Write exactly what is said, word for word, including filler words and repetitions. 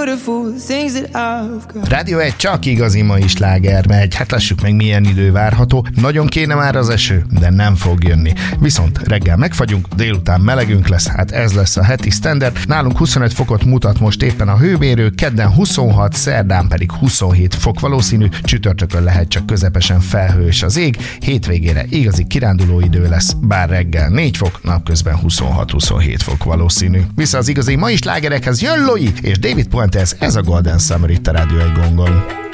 beautiful things that I've got. Rádió egy csak igazi mai sláger megy. Hát lássuk meg, milyen idő várható. Nagyon kéne már az eső, de nem fog jönni. Viszont reggel megfagyunk, délután melegünk lesz, hát ez lesz a heti standard. Nálunk huszonöt fokot mutat most éppen a hőmérő, kedden huszonhat, szerdán pedig huszonhét fok valószínű, csütörtökön lehet csak közepesen felhős az ég, hétvégére igazi kiránduló idő lesz, bár reggel négy fok, napközben huszonhat-huszonhét fok valószínű. Vissza az igazi mai slágerekhez jön Loi és David Puentes, ez a Golden Summer itt a Rádió egy gongon.